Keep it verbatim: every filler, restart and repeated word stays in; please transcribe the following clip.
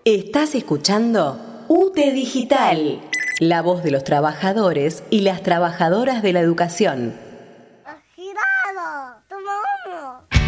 Estás escuchando U T E Digital, la voz de los trabajadores y las trabajadoras de la educación.